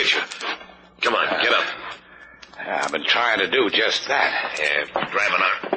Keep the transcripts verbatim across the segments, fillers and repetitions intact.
get you. Come on, get up. I've been trying to do just that. Yeah, grab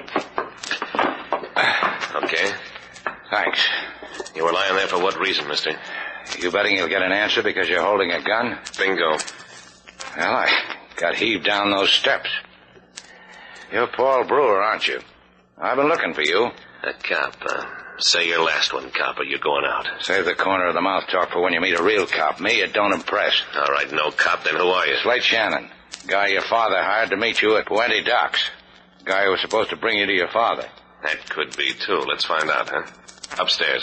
an arm. Okay. Thanks. You were lying there for what reason, mister? You betting you'll get an answer because you're holding a gun? Bingo. Well, I got heaved down those steps. You're Paul Brewer, aren't you? I've been looking for you. A cop, uh, say your last one, cop, or you're going out. Save the corner of the mouth talk for when you meet a real cop. Me, it don't impress. All right, no cop, then who are you? Slate Shannon. Guy your father hired to meet you at Puente Docks. Guy who was supposed to bring you to your father. That could be, too. Let's find out, huh? Upstairs.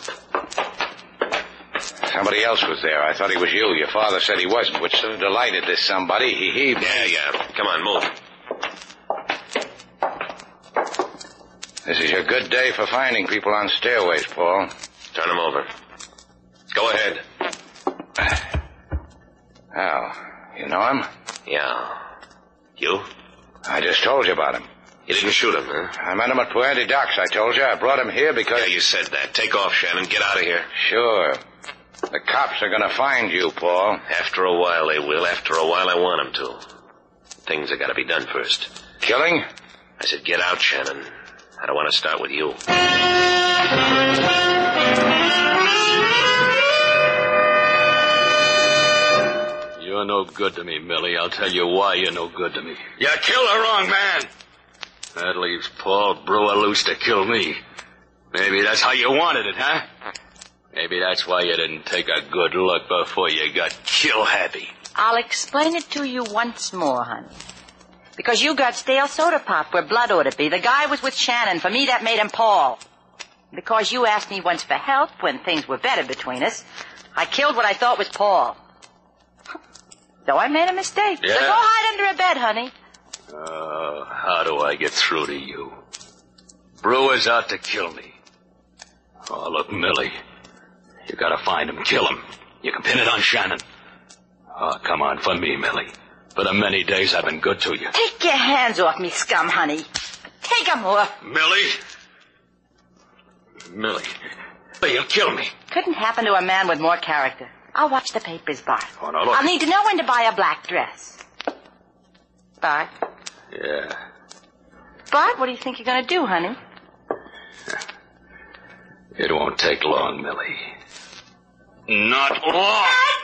Somebody else was there. I thought he was you. Your father said he wasn't, which sort of delighted this somebody. He heaved... Yeah, yeah. Come on, move. This is your good day for finding people on stairways, Paul. Turn them over. Go ahead. Al, you know him? Yeah. You? I just told you about him. You didn't shoot him, huh? I met him at Puente Docks, I told you. I brought him here because... Yeah, you said that. Take off, Shannon. Get out of here. Sure. The cops are going to find you, Paul. After a while, they will. After a while, I want them to. Things have got to be done first. Killing? I said, get out, Shannon. I don't want to start with you. You're no good to me, Millie. I'll tell you why you're no good to me. You killed the wrong man. That leaves Paul Brewer loose to kill me. Maybe that's how you wanted it, huh? Maybe that's why you didn't take a good look before you got kill-happy. I'll explain it to you once more, honey. Because you got stale soda pop where blood ought to be. The guy was with Shannon. For me, that made him Paul. Because you asked me once for help when things were better between us, I killed what I thought was Paul. So I made a mistake. Yeah. So go hide under a bed, honey. Oh, uh, how do I get through to you? Brewer's out to kill me. Oh, look, Millie. You gotta find him, kill him. You can pin it on Shannon. Oh, come on, for me, Millie. For the many days I've been good to you. Take your hands off me, scum, honey. Take them off. Millie? Millie. You'll kill me. Couldn't happen to a man with more character. I'll watch the papers, Bart. Oh, no, look. I'll need to know when to buy a black dress. Bart? Yeah. Bart, what do you think you're going to do, honey? It won't take long, Millie. Not long.